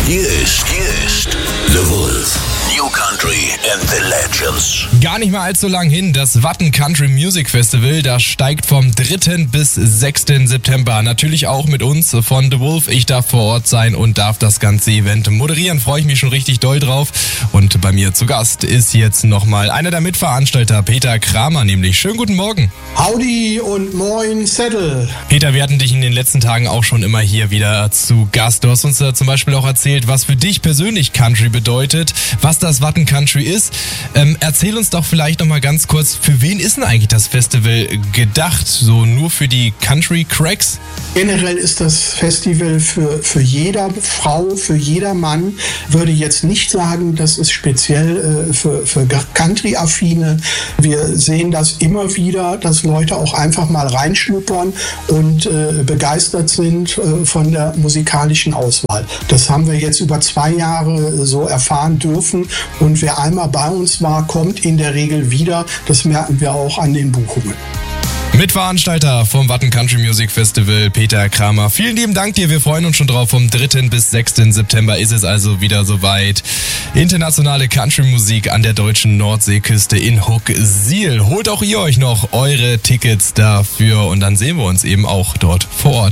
Hier ist The Wolf. New Country and the Legends. Gar nicht mal allzu lang hin, das Watten Country Music Festival, das steigt vom 3. bis 6. September. Natürlich auch mit uns von The Wolf. Ich darf vor Ort sein und darf das ganze Event moderieren. Freue ich mich schon richtig doll drauf. Und bei mir zu Gast ist jetzt nochmal einer der Mitveranstalter, Peter Kramer nämlich. Schönen guten Morgen. Howdy und moin Zettel. Peter, wir hatten dich in den letzten Tagen auch schon immer hier wieder zu Gast. Du hast uns zum Beispiel auch erzählt, was für dich persönlich Country bedeutet, was das Watten Country ist. Erzähl uns doch vielleicht nochmal ganz kurz, für wen ist denn eigentlich das Festival gedacht? So nur für die Country Cracks? Generell ist das Festival für jeder Frau, für jeder Mann. Würde jetzt nicht sagen, das ist speziell für Country-Affine. Wir sehen das immer wieder, dass Leute auch einfach mal reinschnuppern und begeistert sind von der musikalischen Auswahl. Das haben wir jetzt über 2 Jahre so erfahren dürfen. Und wer einmal bei uns war, kommt in der Regel wieder. Das merken wir auch an den Buchungen. Mitveranstalter vom Watten Country Music Festival, Peter Kramer. Vielen lieben Dank dir, wir freuen uns schon drauf. Vom 3. bis 6. September ist es also wieder soweit. Internationale Country-Musik an der deutschen Nordseeküste in Hooksiel. Holt auch ihr euch noch eure Tickets dafür und dann sehen wir uns eben auch dort vor Ort.